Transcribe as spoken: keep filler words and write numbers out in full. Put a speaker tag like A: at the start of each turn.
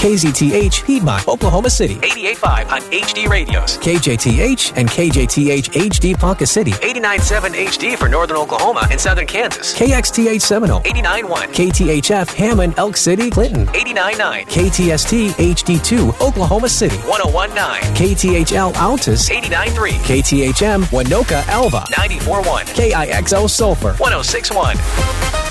A: K Z T H, Piedmont, Oklahoma City.
B: eighty-eight point five on H D radios.
A: K J T H and K J T H H D Ponca City.
B: eighty-nine point seven H D for northern Oklahoma and southern Kansas.
A: K X T H Seminole.
B: eighty-nine point one.
A: K T H F Hammond, Elk City, Clinton.
B: eighty-nine point nine.
A: K T S T H D two, Oklahoma City.
B: one oh one point nine.
A: K T H L Altus.
B: eighty-nine point three.
A: K T H M Winoka Alva.
B: ninety-four point one.
A: K I X O Sulphur.
B: one oh six point one.